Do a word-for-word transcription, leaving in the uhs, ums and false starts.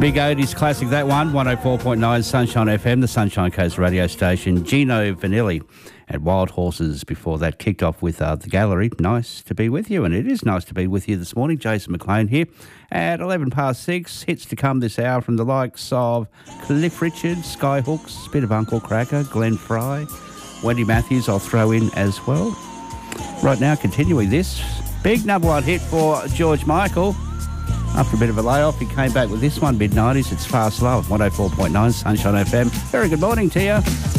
Big eighties classic, that one. one oh four point nine Sunshine F M, the Sunshine Coast radio station. Gino Vanilli and Wild Horses before that kicked off with uh, The Gallery. Nice to be with you, and it is nice to be with you this morning. Jason McLean here at eleven past six. Hits to come this hour from the likes of Cliff Richard, Skyhooks, bit of Uncle Cracker, Glenn Fry, Wendy Matthews I'll throw in as well. Right now, continuing this big number one hit for George Michael. After a bit of a layoff, he came back with this one, mid nineties. It's Fast Love, one oh four point nine Sunshine F M. Very good morning to you.